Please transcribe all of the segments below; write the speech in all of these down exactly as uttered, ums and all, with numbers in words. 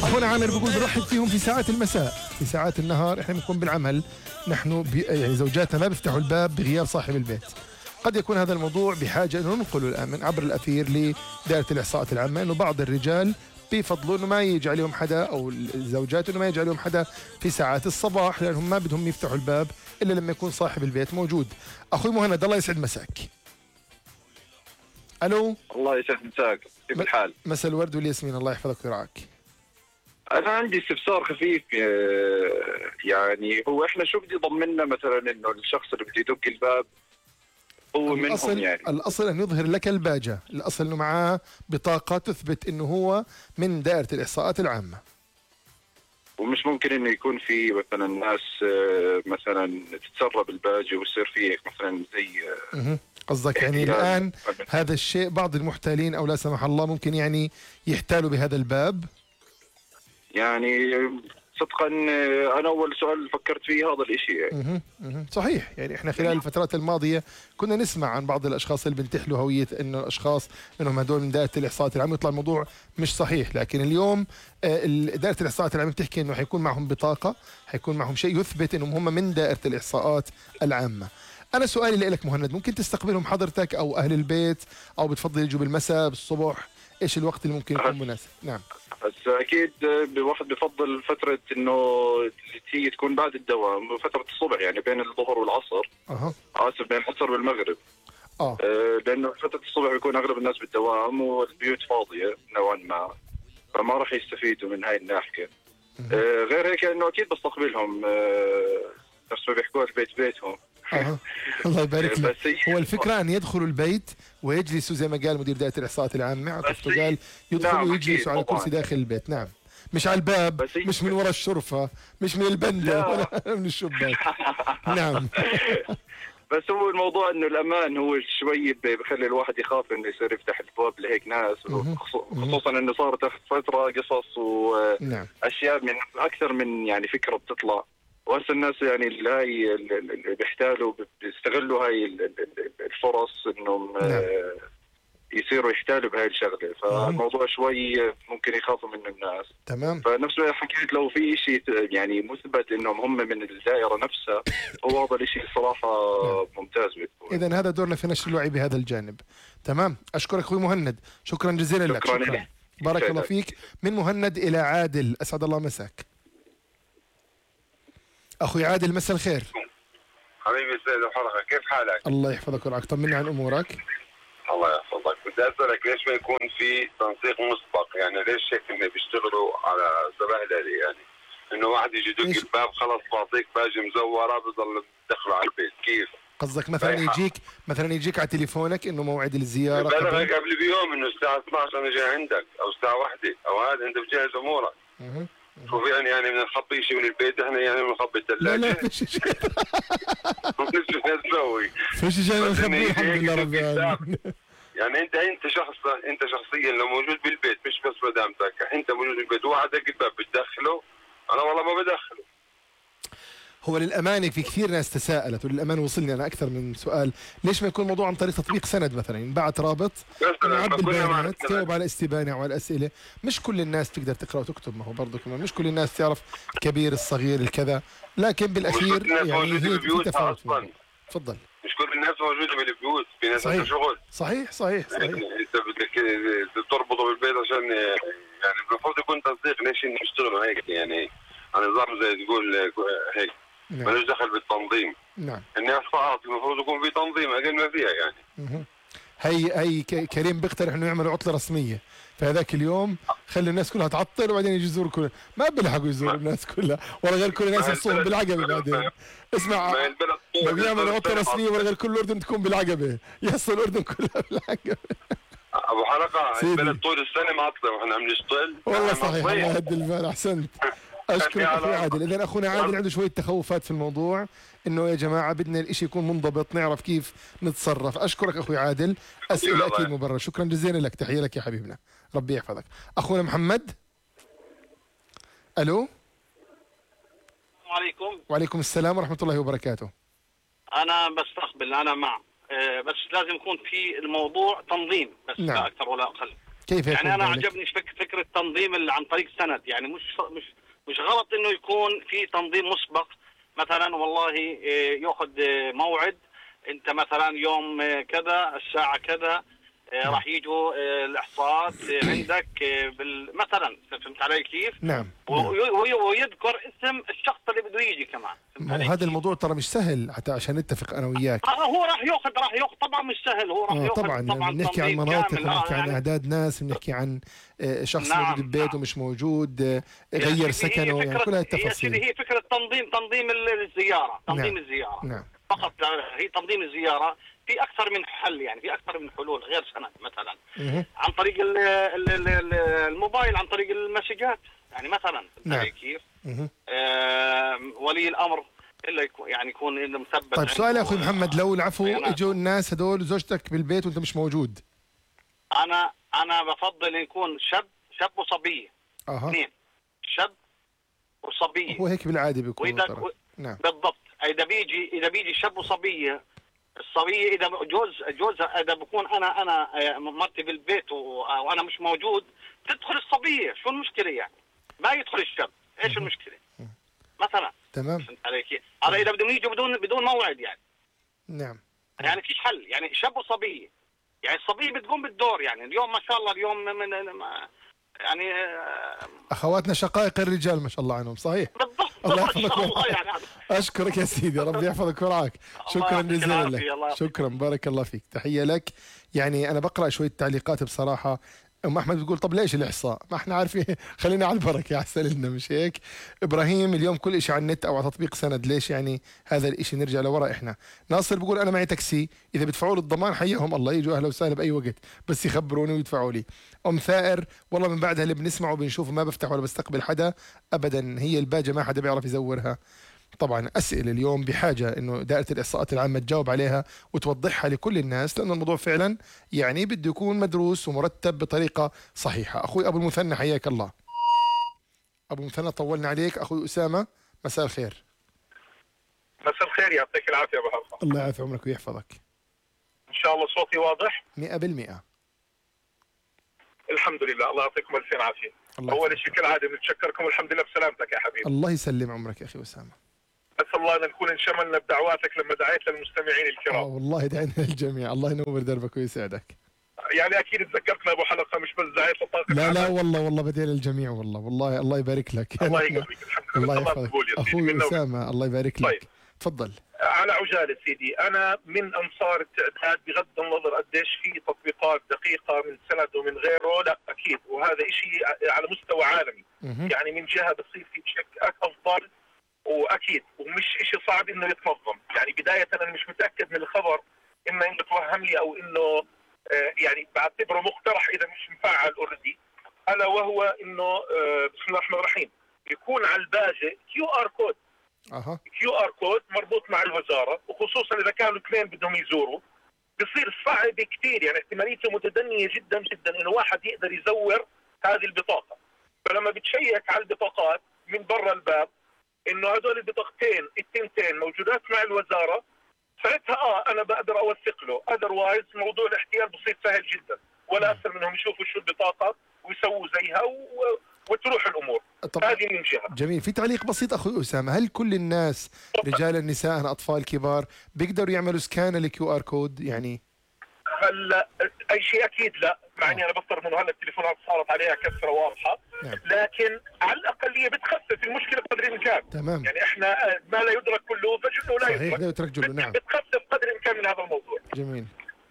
اخونا عامر بيقول بنرحب فيهم في ساعات المساء، في ساعات النهار احنا بنكون بالعمل، نحن بي يعني زوجاتنا ما بيفتحوا الباب بغياب صاحب البيت. قد يكون هذا الموضوع بحاجه انه ننقله الان من عبر الاثير لدائره الاحصاءات العامه، انه بعض الرجال بيفضلوا انه ما يجي عليهم حدا، او الزوجات انه ما يجي عليهم حدا في ساعات الصباح، لانهم ما بدهم يفتحوا الباب الا لما يكون صاحب البيت موجود. اخوي مهند الله يسعد مساك. الو. الله يسعد مساك، كيف الحال؟ مساء الورد والياسمين، الله يحفظك ويرعاك. انا عندي استفسار خفيف، يعني هو احنا شو بدي يضمننا مثلا انه الشخص اللي بده يدق الباب هو منهم؟ يعني الاصل ان يظهر لك الباجه، الاصل انه معاه بطاقه تثبت انه هو من دائره الاحصاءات العامه. ومش ممكن انه يكون في مثلا ناس مثلا تتسرب الباجه ويصير في مثلا زي قصدك يعني الان هذا الشيء بعض المحتالين او لا سمح الله ممكن يعني يحتالوا بهذا الباب؟ يعني صدقا انا اول سؤال فكرت فيه هذا الشيء يعني. اها صحيح، يعني احنا خلال الفترات الماضيه كنا نسمع عن بعض الاشخاص اللي بنتحلوا هويه انه الاشخاص انهم هدول من دائره الاحصاءات العامه، يطلع الموضوع مش صحيح. لكن اليوم دائره الاحصاءات العامه بتحكي انه حيكون معهم بطاقه، حيكون معهم شيء يثبت انهم هم من دائره الاحصاءات العامه. انا سؤالي لك مهند، ممكن تستقبلهم حضرتك او اهل البيت، او بتفضل يجوا بالمساء بالصبح؟ ايش الوقت اللي ممكن يكون مناسب؟ نعم بس اكيد الواحد بفضل فتره انه هي تكون بعد الدوام، فتره الصبح يعني بين الظهر والعصر. اها اسف، بين العصر والمغرب. اه لانه فتره الصبح بيكون اغلب الناس بالدوام والبيوت فاضيه نوعا ما، فما راح يستفيدوا من هاي الناحيه. آه غير هيك انه اكيد بستقبلهم، آه نفس ما بيحكوا البيت بيتهم. أه. الله يبارك لك. هو الفكره ان يدخلوا البيت ويجلسوا زي ما قال مدير دائره الاحصاءات العامه، عطفته قال يدخلوا نعم ويجلسوا على كرسي داخل البيت. نعم، مش على الباب، مش من وراء الشرفه، مش من البنده ولا من الشباك. نعم. بس هو الموضوع انه الامان هو شوي بخلي الواحد يخاف انه يصير يفتح الباب لهيك ناس، خصوصا انه صارت اخر فتره قصص واشياء من اكثر من يعني فكره بتطلع، وهسه الناس يعني اللي هاي اللي بيحتالوا بيستغلوا هاي الفرص انهم نعم. يصيروا يحتالوا بهاي الشغله، فالموضوع شوي ممكن يخافوا منه الناس. تمام. فنفس ما حكيت لو في شيء يعني مثبت انهم هم من الدائره نفسها، هو هذا الشيء الصراحه نعم. ممتاز بيكون. اذا هذا دورنا في نشر الوعي بهذا الجانب. تمام، اشكرك اخوي مهند، شكرا جزيلا لك. شكرا, شكرا. بارك الله فيك. من مهند الى عادل، اسعد الله مساك. اخوي عادل مساء الخير. حبيبي سيد الحلقه، كيف حالك؟ الله يحفظك ويرعاك، طمني عن امورك. الله يحفظك. بدي اسالك ليش ما يكون في تنسيق مسبق؟ يعني ليش هيك انه بيشتغلوا على سبهلله؟ يعني انه واحد يجي يدق الباب خلص بعطيك باجي مزوره بضل تدخله على البيت، كيف؟ قصدك مثلا يجيك مثلا يجيك على تليفونك انه موعد الزياره بلغك قبل بيوم انه الساعه اثنعش انا جاي عندك، او الساعه واحدة، او هذا انت بتجهز امورك. اها شوف يعني يعني من نخبي شيء من البيت، احنا يعني بنخبي الثلاجه. لا لا فيش شيء. شو نسوي؟ فيش شيء نخبيه الحمد لله رب العالمين. يعني انت انت شخص انت شخصيا لو موجود بالبيت، مش بس مدامتك، انت موجود بالبيت وواحد دق الباب بتدخله؟ انا والله ما بدخله. هو للامانه في كثير ناس تساءلت، وللامانه وصلني انا اكثر من سؤال، ليش ما يكون الموضوع عن طريق تطبيق سند مثلا، ينبعث رابط نعبي البيانات تجاوب على استبانه وعلى الاسئله. مش كل الناس تقدر تقرا وتكتب، ما هو برضه كمان مش كل الناس تعرف الكبير الصغير الكذا، لكن بالاخير يعني هي في تفاوت. تفضل. مش كل الناس موجوده بالبيوت، في ناس صحيح. شغل. صحيح صحيح صحيح. انت بدك تربطه بالبيت عشان يعني المفروض يكون تنسيق، ليش يشتغلوا هيك يعني على نظام زي تقول هيك. نعم. مالوش دخل بالتنظيم. نعم. الناس صعب، المفروض يكون في تنظيم اقل ما فيها يعني. اها هي هي كريم بيقترح انه يعملوا عطله رسميه في هذاك اليوم، خلي الناس كلها تعطل وبعدين يجي يزوروا كلها، ما بيلحقوا يزوروا الناس كلها، ولا غير كل الناس يصوموا بالعقبه بعدين. اسمع، ما بيعملوا عطله رسميه ولا غير كل الاردن تكون بالعقبه، يحصل الاردن كلها بالعقبه. ابو حلقه البلد طول السنه معطله واحنا بنشتغل. والله صحيح، الله يهدي البال، احسنت. اشكرك اخوي عادل. اذا اخونا عادل عنده شويه تخوفات في الموضوع، انه يا جماعه بدنا الاشي يكون منضبط، نعرف كيف نتصرف. اشكرك اخوي عادل، اسئله اكيد مبرره، شكرا جزيلا لك، تحيه لك يا حبيبنا، ربي يحفظك. اخونا محمد. الو. السلام عليكم. وعليكم السلام ورحمه الله وبركاته. انا بستقبل، انا مع، بس لازم يكون في الموضوع تنظيم بس. نعم. لا اكثر ولا اقل. كيف يكون يعني انا ذلك؟ عجبني فكره تنظيم عن طريق سند، يعني مش مش مش غلط انه يكون في تنظيم مسبق، مثلا والله ياخذ موعد انت مثلا يوم كذا الساعه كذا نعم. راح يجوا الاحصاءات عندك مثلا، فهمت علي كيف؟ نعم. ويذكر اسم الشخص اللي بده يجي كمان. وهذا الموضوع ترى مش سهل حتى عشان نتفق انا وياك. هو راح ياخذ راح ياخذ طبعا مش سهل، هو راح آه ياخذ طبعا, طبعا بنحكي عن مناطق، بنحكي عن اعداد ناس، بنحكي عن شخص نعم. موجود ببيته نعم. مش موجود، غير سكنه، يعني كل هالتفاصيل. هي فكره تنظيم تنظيم الزياره، تنظيم نعم. الزياره نعم. فقط. هي تنظيم الزياره في اكثر من حل، يعني في اكثر من حلول غير سند مثلا مه. عن طريق ال ال ال الموبايل، عن طريق المسجات يعني مثلا. نعم. كيف آه ولي الامر الا يكون يعني يكون مثبت. طيب سؤال يا اخوي محمد، لو العفو اجوا الناس هدول زوجتك بالبيت وانت مش موجود، انا انا بفضل يكون شاب شاب وصبيه. اها اثنين، شاب وصبيه. هو هيك بالعاده بيكون. و... نعم بالضبط. اذا بيجي اذا بيجي شاب وصبيه، الصبيه اذا جوز جوزها اذا بكون انا انا مرتي بالبيت و... وانا مش موجود، تدخل الصبيه، شو المشكله يعني؟ ما يدخل الشاب، ايش المشكله؟ مثلا تمام. عليك هذا اذا بدهم يجوا بدون بدون موعد يعني. نعم. يعني فيش حل، يعني شاب وصبيه، يعني الصبيه بتقوم بالدور. يعني اليوم ما شاء الله اليوم من يعني اخواتنا شقائق الرجال ما شاء الله عنهم. صحيح. بالضبط. الله يحفظك ويرعاك. يعني اشكرك يا سيدي، ربي يحفظك ويرعاك. شكرا جزيلا لك. شكرا، بارك الله فيك، تحيه لك. يعني انا بقرا شويه تعليقات بصراحه. ام احمد بتقول طب ليش الاحصاء؟ ما احنا عارفين، خلينا على البركه يا عسل لنا، مش هيك؟ ابراهيم اليوم كل شيء على النت او على تطبيق سند، ليش يعني هذا الشيء نرجع لورا احنا؟ ناصر بيقول انا معي تاكسي، اذا بيدفعوا لي الضمان حياهم الله، يجوا اهلا وسهلا باي وقت، بس يخبروني ويدفعوا لي. ام ثائر والله من بعدها اللي بنسمعه وبنشوفه ما بفتح ولا بستقبل حدا ابدا، هي الباجه ما حدا بيعرف يزورها. طبعا أسئلة اليوم بحاجة إنه دائرة الإحصاءات العامة تجاوب عليها وتوضحها لكل الناس، لأن الموضوع فعلا يعني بده يكون مدروس ومرتب بطريقة صحيحة. أخوي أبو المثنى حياك الله. أبو المثنى طولنا عليك. أخوي أسامة مساء الخير. مساء الخير، يعطيك العافية أبو حفص. الله يعافي عمرك ويحفظك. إن شاء الله صوتي واضح؟ مئة بالمئة. الحمد لله، الله يعطيكم ألفين عافية. أول شيء كالعادة بنتشكركم والحمد لله بسلامتك يا حبيبي. الله يسلم عمرك يا أخي أسامة. أسأل الله أن نكون انشملنا بدعواتك لما دعيت للمستمعين الكرام. اه والله دعينا للجميع، الله ينور دربك ويسعدك. يعني أكيد تذكرتنا أبو حلقة، مش بس دعيت لطاقة. لا لا والله والله بدعي للجميع والله والله الله يبارك لك. الله يقويك. الله يحفظك أخوي أسامة، الله يبارك لك. طيب. تفضل. على عجالة سيدي، أنا من أنصار التعداد بغض النظر قديش في تطبيقات دقيقة من سند ومن غيره، لا أكيد، وهذا شيء على مستوى عالمي. م- يعني من جهة بصير في بشكل أفضل واكيد، ومش شيء صعب انه يتنظم. يعني بدايه انا مش متاكد من الخبر، اما انه توهم لي او انه آه يعني بعتبره مقترح اذا مش مفعل اوريدي، الا وهو انه آه بسم الله الرحمن الرحيم يكون على الباجه كيو ار كود. اها كيو ار كود مربوط مع الوزاره، وخصوصا اذا كانوا اثنين بدهم يزوروا بصير صعب كثير، يعني احتماليته متدنيه جدا جدا انه واحد يقدر يزور هذه البطاقه. فلما بتشيك على البطاقات من برا الباب انه هذول البطاقتين التنتين موجودات مع الوزاره، ساعتها اه انا بقدر اوثق له، اذروايز موضوع الاحتيال بصير سهل جدا، ولا اسهل منهم يشوفوا شو البطاقه ويسووا زيها و... وتروح الامور. هذه من جهه. جميل. في تعليق بسيط اخوي اسامه، هل كل الناس رجالا نساء اطفال كبار بيقدروا يعملوا سكان للكيو ار كود يعني؟ هلا اي شيء اكيد لا، مع اني انا بفترض انه هلا التليفونات صارت عليها كثره واضحه. نعم. لكن على الاقليه بتخفف المشكله بقدر الامكان. تمام. يعني احنا ما لا يدرك كله فجله لا يدرك. لا يترك جله. نعم. بتخفف قدر الامكان من هذا الموضوع. جميل.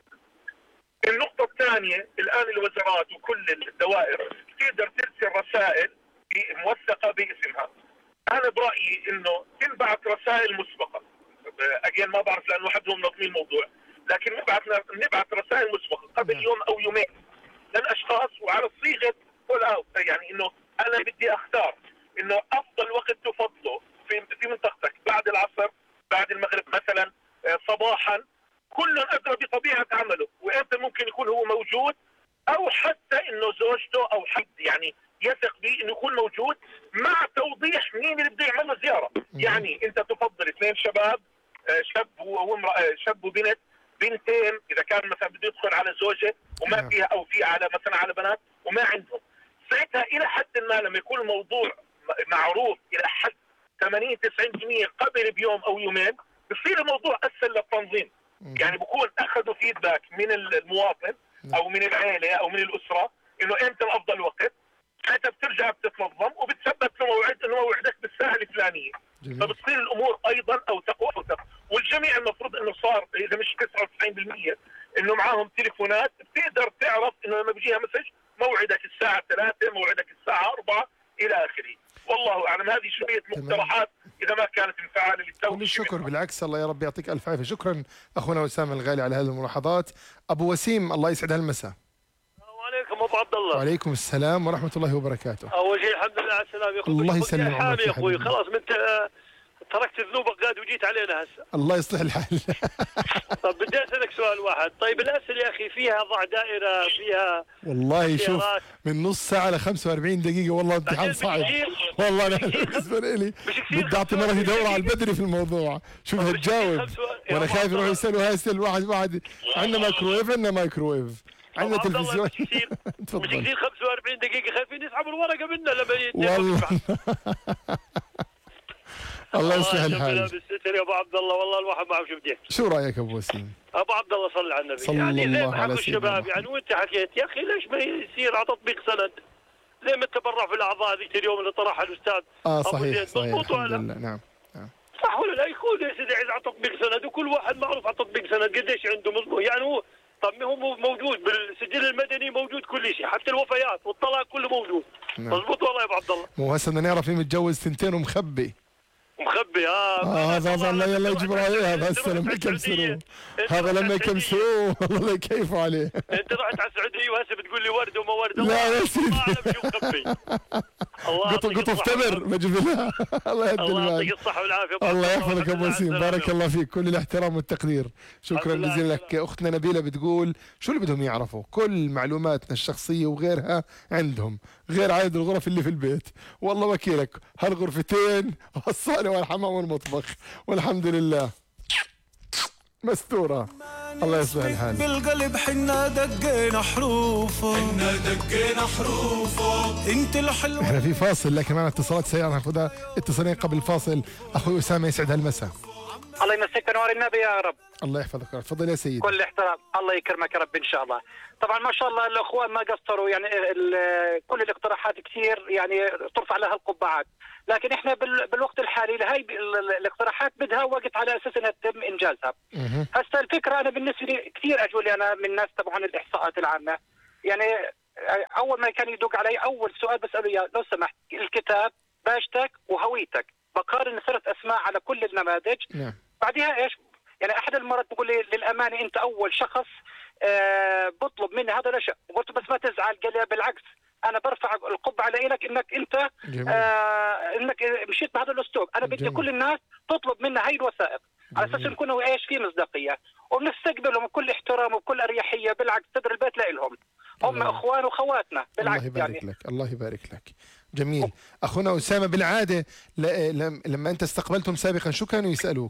النقطه الثانيه، الان الوزارات وكل الدوائر تقدر ترسل رسائل موثقه باسمها. انا برايي انه تنبعث رسائل مسبقه. اجين ما بعرف لانه وحدهم منظمين الموضوع، لكن نبعث نبعث رسائل مسبقه قبل يوم او يومين للاشخاص وعلى صيغه فول اوت، يعني انه انا بدي اختار انه افضل وقت تفضله في في منطقتك بعد العصر، بعد المغرب مثلا، صباحا، كل ادرى بطبيعه عمله وامتى ممكن يكون هو موجود، او حتى انه زوجته او حد يعني يثق به انه يكون موجود، مع توضيح مين اللي بده يعمل له زياره. يعني انت تفضل اثنين شباب، شاب وامراه، شاب وبنت، بنتين اذا كان مثلا بده يدخل على زوجه وما فيها او في على مثلا على بنات، وما عندهم. ساعتها الى حد ما لما يكون الموضوع معروف الى حد ثمانين تسعين بالمئة قبل بيوم او يومين، بصير الموضوع اسهل للتنظيم. يعني بكون اخذوا فيدباك من المواطن او من العائله او من الاسره انه امتى الافضل وقت، ساعتها بترجع بتتنظم وبتثبت له موعد انه موعدك بالساعه الفلانيه. فبتصير الامور ايضا او تقوى او تقوى. والجميع المفروض انه صار اذا مش تسعة وتسعين بالمئة انه معاهم تليفونات بتقدر تعرف انه لما بيجيها مسج موعدك الساعه ثلاثة، موعدك الساعه أربعة الى اخره. والله اعلم. هذه شويه مقترحات اذا ما كانت فعاله للتوجيه. كل الشكر، بالعكس الله يا رب يعطيك الف عافيه. شكرا اخونا وسام الغالي على هذه الملاحظات. ابو وسيم الله يسعد هالمساء. السلام عليكم ابو عبد الله. وعليكم السلام ورحمه الله وبركاته. اول شيء الحمد لله على السلامه يا اخوي. الله يسلمك يا اخوي. خلاص من تركت ذنوبك قاعد وجيت علينا هسه. الله يصلح الحال. طب بدي اسالك سؤال واحد. طيب الاسئله يا اخي فيها ضع دائره فيها والله شوف من نص ساعه ل خمسة وأربعين دقيقه والله امتحان صعب. والله انا بالنسبه لي بدي اعطي مرتي دوره على البدري في الموضوع. شوف هتجاوب وانا خايف يروح يسالوا هاي يسال واحد واحد. عندنا مايكرويف عندنا مايكرويف عندنا تلفزيون. مش كثير مش كثير خمسة وأربعين دقيقه خايفين يسحبوا الورقه منا لما والله. الله يصلح الحال. بالستر يا ابو عبد الله. والله الواحد ما عارف شو بده يحكي. شو رايك ابو وسيم؟ ابو عبد الله صلى على النبي. صلى يعني زي الله ما على حكوا الشباب يعني وانت حكيت يا اخي ليش ما يصير على تطبيق سند زي ما التبرع في الاعضاء ذيك اليوم اللي طرحها الاستاذ اه صحيح صحيح الحمد لله. نعم نعم صح ولا لا؟ يكون يا سيدي على تطبيق سند وكل واحد معروف على تطبيق سند قديش عنده مضبوط. يعني هو طب ما هو موجود بالسجل المدني موجود كل شيء حتى الوفيات والطلاق كله موجود. مضبوط والله يا ابو عبد الله. مو هسه بدنا نعرف مين متجوز سنتين ومخبي. مخبي اه اه هذا هذا يلا يجبر عليه. هذا هسه لما يكمسروه هذا لما يكمسروه والله يكيفوا عليه. انت رحت على السعوديه وهسه بتقول لي ورد وما ورد. لا يا سيدي الله اعلم شو مخبي. قطف تمر بجيب لها. الله يهدي الله المال. يعطيك الصحه والعافيه. الله يحفظك ابو وسيم بارك الله فيك. كل الاحترام والتقدير. شكرا جزيلا لك. اختنا نبيله بتقول شو اللي بدهم يعرفوا؟ كل معلوماتنا الشخصيه وغيرها عندهم غير عدد الغرف اللي في البيت. والله وكيلك هالغرفتين والصاله والحمام والمطبخ والحمد لله مستوره. الله يصلح الحال. بالقلب حنا دقينا حروفه حنا دقينا حروفه انت الحلوه. احنا في فاصل لكن معنا اتصالات سيارة ناخذها اتصالين قبل الفاصل. اخوي اسامه يسعد هالمساء. الله يمسك انوار النبي يا رب. الله يحفظك. تفضل يا سيدي. كل احترام. الله يكرمك يا رب ان شاء الله. طبعا ما شاء الله الاخوان ما قصروا يعني كل الاقتراحات كثير يعني ترفع لها القبعات. لكن احنا بالوقت الحالي هاي الاقتراحات بدها وقت على اساس انها تتم انجازها. هسه الفكره انا بالنسبه لي كثير اجولي انا من الناس تبعون الاحصاءات العامه. يعني اول ما كان يدق علي اول سؤال بساله اياه لو سمحت الكتاب باجتك وهويتك بقارن ثلاث اسماء على كل النماذج. نعم. بعدها ايش؟ يعني احد المرات بقول لي للامانه انت اول شخص أه بطلب مني هذا الاشياء. قلت بس ما تزعل. قال لي بالعكس انا برفع القبعه لك انك انت آه انك مشيت بهذا الاسلوب. انا بدي كل الناس تطلب منا هاي الوثائق على اساس نكون ايش في مصداقيه وبنستقبلهم بكل احترام وبكل اريحيه. بالعكس صدر البيت لهم هم اخوان واخواتنا. بالعكس الله يبارك يعني. لك. الله يبارك لك. جميل. اخونا اسامه بالعاده لما انت استقبلتهم سابقا شو كانوا يسالوك؟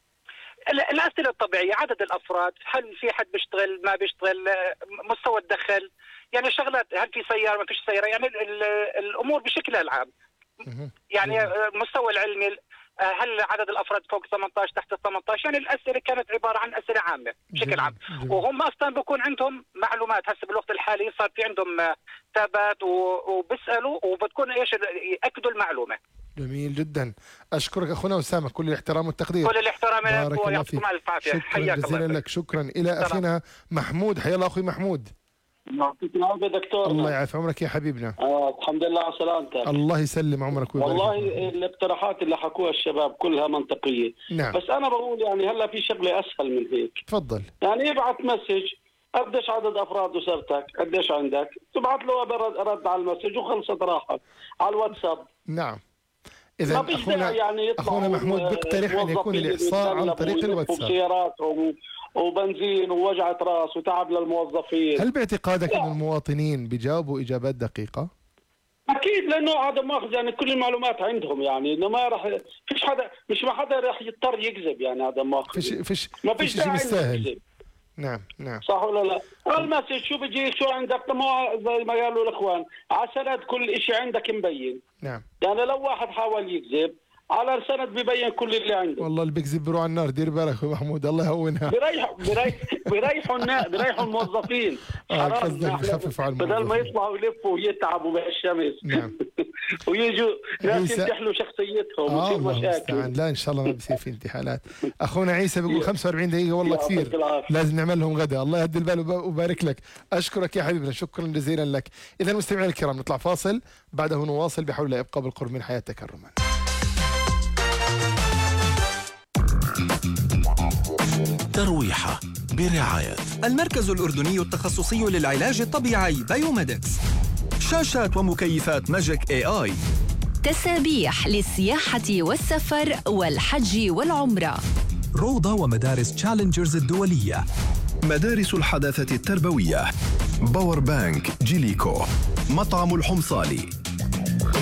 الاسئله الطبيعيه عدد الافراد، هل في حد بيشتغل ما بيشتغل، مستوى الدخل، يعني شغلات، هل في سياره ما فيش سياره، يعني الامور بشكلها العام. يعني المستوى العلمي، هل عدد الافراد فوق ثمانية عشر تحت ثمانية عشر، يعني الاسئله كانت عباره عن اسئله عامه بشكل عام. وهم اصلا بكون عندهم معلومات. هسه بالوقت الحالي صار في عندهم تابات وبيسالوا وبتكون ايش ياكدوا المعلومه. جميل جدا. اشكرك اخونا اسامه كل الاحترام والتقدير. كل الاحترام بارك الله فيك. شكرا جزيلا لك. شكرا. الى اخينا محمود. حيا الله اخوي محمود. يعطيك العافيه دكتور. الله يعافي عمرك يا حبيبنا. آه الحمد لله على سلامتك. الله يسلم عمرك ويبارك. والله الاقتراحات اللي حكوها الشباب كلها منطقيه. نعم. بس انا بقول يعني هلا في شغله اسهل من هيك. تفضل. يعني ابعث مسج قديش عدد افراد اسرتك، قديش عندك، تبعث له رد على المسج وخلصت راحت على الواتساب. نعم. إذا أخونا, يعني أخونا محمود بيقترح أن يكون الإحصاء عن طريق الواتساب. سيارات وبنزين ووجعة راس وتعب للموظفين. هل باعتقادك أن المواطنين بيجاوبوا إجابات دقيقة؟ أكيد، لأنه هذا ماخذ يعني كل المعلومات عندهم، يعني إنه ما راح فيش حدا، مش ما حدا راح يضطر يكذب، يعني هذا ماخذ فيش فيش ما فيش شيء مستاهل. نعم نعم صح ولا لا؟ المسج شو بيجي شو عندك، ما زي ما قالوا الاخوان على سند كل شيء عندك مبين. نعم يعني لو واحد حاول يكذب على السند ببين كل اللي عنده. والله اللي بيكذب بيروح على النار، دير بالك محمود الله يهونها. بيريحوا بيريح بيريحوا الناس، بيريحوا الموظفين. اه قصدك يخفف على الموظفين بدل ما يطلعوا يلفوا ويتعبوا بالشمس. نعم ويجوا ناس عيسى... ينتحلوا شخصيتهم آه ويصير مشاكل. لا ان شاء الله ما بصير في انتحالات. اخونا عيسى بيقول خمسة وأربعين دقيقة والله كثير، لازم نعمل لهم غدا. الله يهدي البال وبارك لك. اشكرك يا حبيبنا، شكرا جزيلا لك. اذا مستمعينا الكرام نطلع فاصل، بعده نواصل بحول لا يبقى بالقرب من حياة تكرما. ترويحة برعاية المركز الأردني التخصصي للعلاج الطبيعي بايوميدكس. شاشات ومكيفات ماجيك اي اي. تسابيح للسياحة والسفر والحج والعمرة. روضة ومدارس تشالنجرز الدولية. مدارس الحداثة التربوية. باور بانك جيليكو. مطعم الحمصالي.